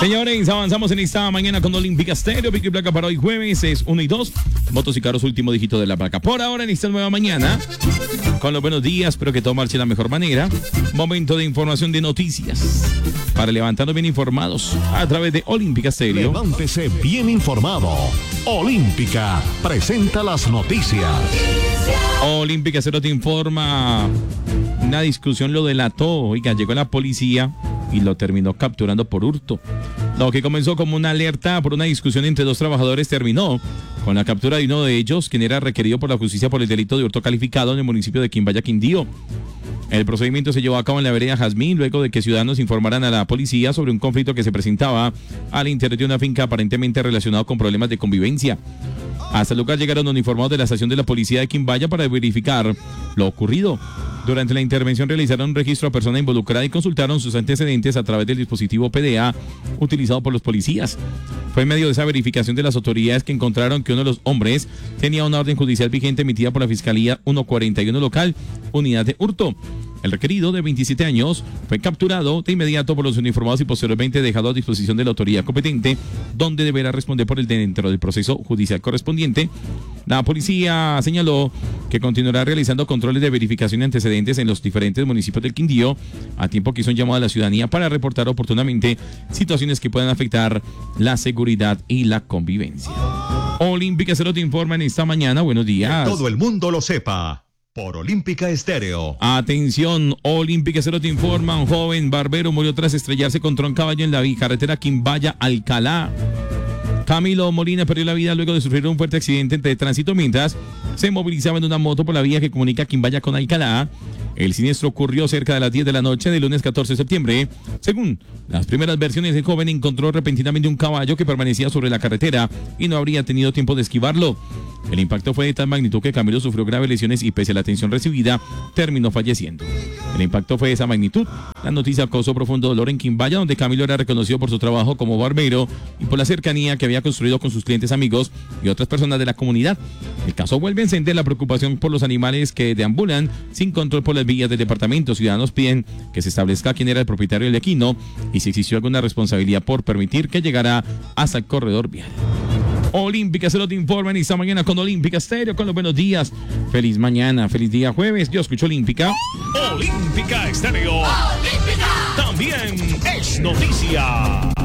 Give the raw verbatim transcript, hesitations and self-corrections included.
Señores, avanzamos en esta mañana con Olímpica Estéreo. Pico y placa para hoy jueves es uno y dos. Motos y carros, último dígito de la placa. Por ahora en esta nueva mañana, con los buenos días, espero que todo marche de la mejor manera. Momento de información de noticias para levantarnos bien informados a través de Olímpica Estéreo. Levántese bien informado. Olímpica presenta las noticias. Olímpica Estéreo te informa. Una discusión lo delató. Oiga, llegó la policía y lo terminó capturando por hurto. Lo que comenzó como una alerta por una discusión entre dos trabajadores terminó con la captura de uno de ellos, quien era requerido por la justicia por el delito de hurto calificado en el municipio de Quimbaya, Quindío. El procedimiento se llevó a cabo en la vereda Jazmín luego de que ciudadanos informaran a la policía sobre un conflicto que se presentaba al interior de una finca aparentemente relacionado con problemas de convivencia. Hasta el lugar llegaron uniformados de la estación de la policía de Quimbaya para verificar lo ocurrido. Durante la intervención realizaron un registro a persona involucrada y consultaron sus antecedentes a través del dispositivo P D A utilizado por los policías. Fue en medio de esa verificación de las autoridades que encontraron que uno de los hombres tenía una orden judicial vigente emitida por la Fiscalía ciento cuarenta y uno local, unidad de hurto. El requerido, de veintisiete años, fue capturado de inmediato por los uniformados y posteriormente dejado a disposición de la autoridad competente, donde deberá responder por el dentro del proceso judicial correspondiente. La policía señaló que continuará realizando controles de verificación y antecedentes en los diferentes municipios del Quindío, a tiempo que hizo un llamado a la ciudadanía para reportar oportunamente situaciones que puedan afectar la seguridad y la convivencia. Olímpica Estéreo te informa en esta mañana. Buenos días. Que todo el mundo lo sepa. Por Olímpica Estéreo. Atención, Olímpica Estéreo te informa. Un joven barbero murió tras estrellarse contra un caballo en la carretera Quimbaya-Alcalá. Camilo Molina perdió la vida luego de sufrir un fuerte accidente de tránsito mientras se movilizaba en una moto por la vía que comunica Quimbaya con Alcalá. El siniestro ocurrió cerca de las diez de la noche del lunes catorce de septiembre. Según las primeras versiones, el joven encontró repentinamente un caballo que permanecía sobre la carretera y no habría tenido tiempo de esquivarlo. El impacto fue de tal magnitud que Camilo sufrió graves lesiones y pese a la atención recibida, terminó falleciendo. El impacto fue de esa magnitud. La noticia causó profundo dolor en Quimbaya, donde Camilo era reconocido por su trabajo como barbero y por la cercanía que había construido con sus clientes, amigos y otras personas de la comunidad. El caso vuelve a encender la preocupación por los animales que deambulan sin control por las vías del departamento. Ciudadanos piden que se establezca quién era el propietario del equino y si existió alguna responsabilidad por permitir que llegara hasta el corredor vial. Olímpica Estéreo te informa en esta mañana con Olímpica Estéreo, con los buenos días. Feliz mañana, feliz día jueves. Yo escucho Olímpica. Olímpica Estéreo. Olímpica. También es noticia.